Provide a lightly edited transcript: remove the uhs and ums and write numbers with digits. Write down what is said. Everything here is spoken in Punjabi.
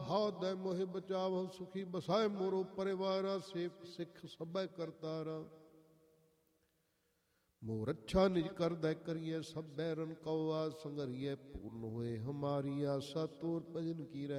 ਭਾਉ ਦੈ ਮੋਹਿ ਬਚਾਵਹੁ ਸੁਖੀ ਬਸਾਏ ਮੋਰੋ ਪਰਿਵਾਰਾ ਸੇਵ ਸਿੱਖ ਸਭੈ ਕਰਤਾਰਾ ਮੋਹ ਰੱਛਾ ਨਿਜ ਕਰਦੈ ਕਰੀਐ ਸਭ ਬੈਰਨ ਕਉਆ ਸੰਗਰੀਐ ਪੂਰਨ ਹੋਏ ਹਮਾਰੀ ਆਸਾ ਤੋਰ ਭਜਨ ਕੀ